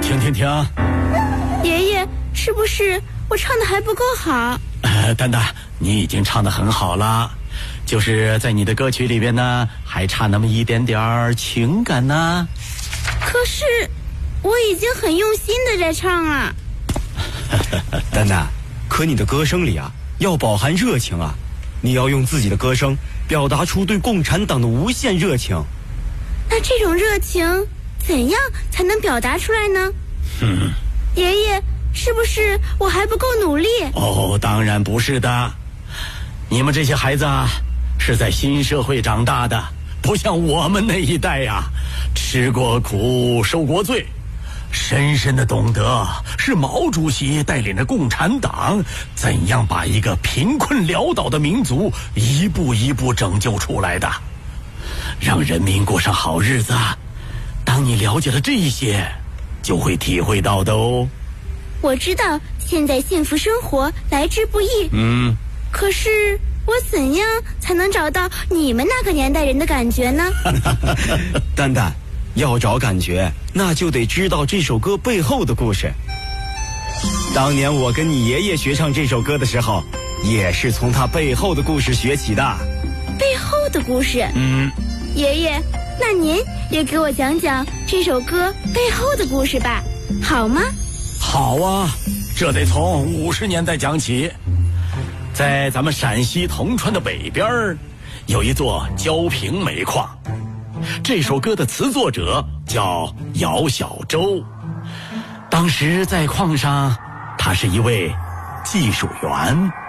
停！ 爷爷，是不是我唱的还不够好？ 丹丹，你已经唱得很好了，就是在你的歌曲里边呢，还差那么一点点情感呢。 可是我已经很用心的在唱啊。 丹丹，可你的歌声里啊，要饱含热情啊，你要用自己的歌声表达出对共产党的无限热情。 那这种热情怎样才能表达出来呢？爷爷，是不是我还不够努力？ 哦，当然不是的，你们这些孩子啊，是在新社会长大的，不像我们那一代呀，吃过苦受过罪，深深的懂得是毛主席带领着共产党怎样把一个贫困潦倒的民族一步一步拯救出来的，让人民过上好日子。当你了解了这些，就会体会到的哦。 我知道现在幸福生活来之不易，可是我怎样才能找到你们那个年代人的感觉呢？ 丹丹，要找感觉，那就得知道这首歌背后的故事。当年我跟你爷爷学唱这首歌的时候，也是从他背后的故事学起的。 背后的故事？爷爷，那您也给我讲讲这首歌背后的故事吧，好吗？ 好啊，这得从50年代讲起。在咱们陕西铜川的北边有一座焦平煤矿，这首歌的词作者叫姚小洲。当时在矿上，他是一位技术员。